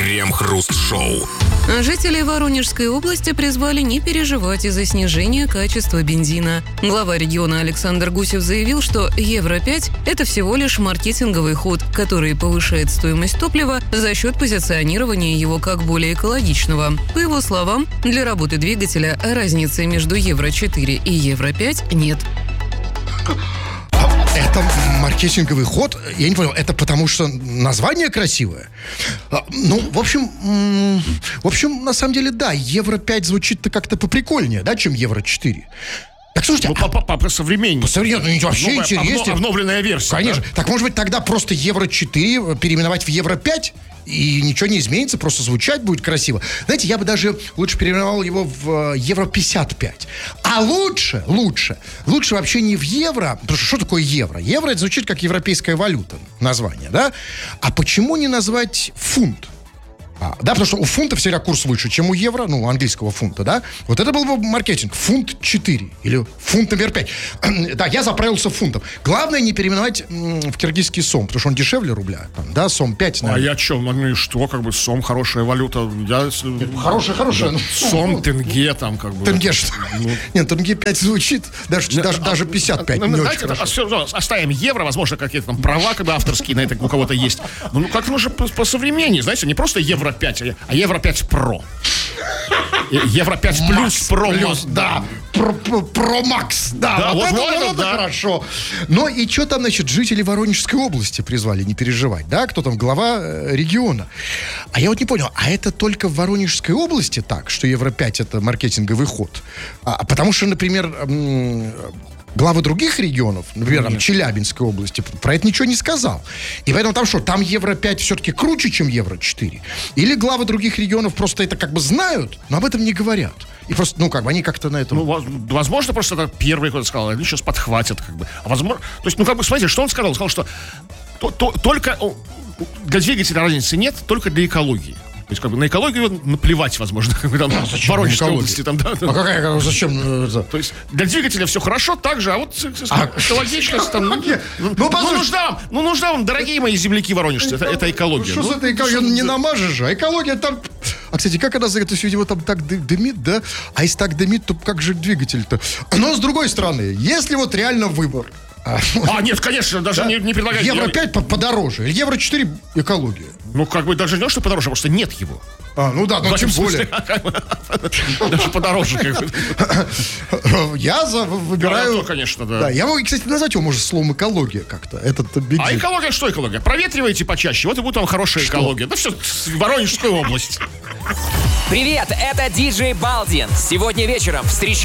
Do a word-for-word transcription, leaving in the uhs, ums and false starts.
Крем-хруст-шоу. Жителей Воронежской области призвали не переживать из-за снижения качества бензина. Глава региона Александр Гусев заявил, что Евро пять – это всего лишь маркетинговый ход, который повышает стоимость топлива за счет позиционирования его как более экологичного. По его словам, для работы двигателя разницы между Евро четыре и Евро пять нет. Это маркетинговый ход? Я не понял, это потому что название красивое? Ну, в общем, в общем, на самом деле, да, Евро пять звучит-то как-то поприкольнее, да, чем Евро четыре. Так, слушайте, ну, а... по, по, по современнее. По современнее, вообще Новая, интереснее. Обновленная версия. Конечно. Да? Так, может быть, тогда просто Евро четыре переименовать в Евро пять? И ничего не изменится, просто звучать будет красиво. Знаете, я бы даже лучше переименовал его в Евро пятьдесят пять. А лучше, лучше, лучше вообще не в евро, потому что что такое евро? Евро — это звучит как европейская валюта, название, да? А почему не назвать фунт? А, да, потому что у фунта всегда курс выше, чем у евро, ну, у английского фунта, да? Вот это был бы маркетинг. Фунт четыре или фунт номер пять. Да, я заправился фунтом. Главное не переименовать м, в киргизский сом, потому что он дешевле рубля. Там, да, сом пять, наверное. А я что, ну и что, как бы сом хорошая валюта. Я... Хорошая, хорошая. Да. Ну, сом, тенге там как бы. Тенге что? Ну... Нет, тенге пять звучит, даже, да, даже, а, даже пятьдесят пять. Ну, не знаете, очень все, оставим евро, возможно, какие-то там права как бы авторские на это у кого-то есть. Ну, как-то уже по, по современнее, знаете, не просто евро пять, а евро пять про. Евро пять плюс про. Плюс, да. Про, про, про Макс. Да, да, вот, вот, это, вот, вот да. это хорошо. Ну и что там, значит, жители Воронежской области призвали не переживать, да? Кто там, глава э, региона? А я вот не понял, а это только в Воронежской области так, что Евро пять это маркетинговый ход? А, потому что, например... М- главы других регионов, например, там, Челябинской области, про это ничего не сказал. И поэтому там что, там Евро пять все-таки круче, чем Евро четыре? Или главы других регионов просто это как бы знают, но об этом не говорят? И просто, ну, как бы, они как-то на этом... Ну, возможно, просто это первый кто-то сказал, они сейчас подхватят, как бы. А возможно... То есть, ну, как бы, смотрите, что он сказал? Он сказал, что то, то, только... Для двигателя разницы нет, только для экологии. То есть, как бы, на экологию наплевать, возможно, как бы там а в Воронежской области. Там, да, а какая, зачем? То есть, для двигателя все хорошо, так же, а вот а, экологичность там... Ну, ну, ну, ну, нужна вам, ну, нужна вам, дорогие мои земляки воронежцы, это, это экология. Что ну, с этой экологией? Не намажешь же, а экология там... А, кстати, как она за это все, его там так дымит, да? А если так дымит, то как же двигатель-то? Но, с другой стороны, если вот реально выбор... А, нет, конечно, даже да? не, не предлагайте. Евро пять подороже, Евро четыре экология. Ну, как бы даже не что подороже, просто нет его. А, ну да, ну тем более. Даже подороже. Я выбираю... конечно, да. Я могу, кстати, назвать его, может, словом экология как-то. А экология что экология? Проветривайте почаще, вот и будет вам хорошая экология. Да все, Воронежская область. Привет, это диджей Балдин. Сегодня вечером встречай